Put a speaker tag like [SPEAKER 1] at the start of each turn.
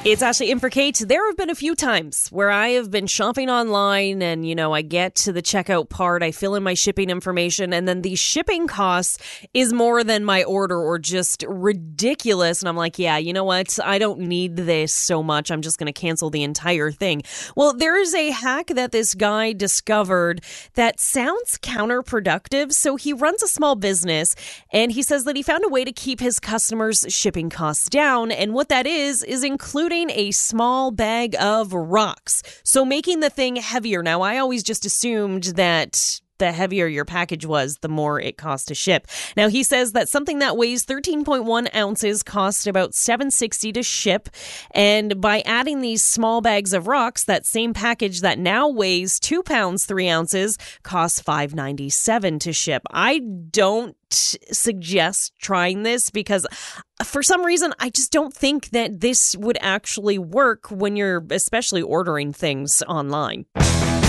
[SPEAKER 1] It's Ashley in for Kate. There have been a few times where I have been shopping online and, I get to the checkout part, I fill in my shipping information, and then the shipping cost is more than my order or just ridiculous. And I'm like, yeah, you know what? I don't need this so much. I'm just going to cancel the entire thing. Well, there is a hack that this guy discovered that sounds counterproductive. So he runs a small business and he says that he found a way to keep his customers' shipping costs down. And what that is including a small bag of rocks. So making the thing heavier. Now, I always just assumed that the heavier your package was, the more it cost to ship. Now, he says that something that weighs 13.1 ounces costs about $7.60 to ship. And by adding these small bags of rocks, that same package that now weighs 2 pounds, 3 ounces costs $5.97 to ship. I don't suggest trying this because for some reason, I just don't think that this would actually work when you're especially ordering things online.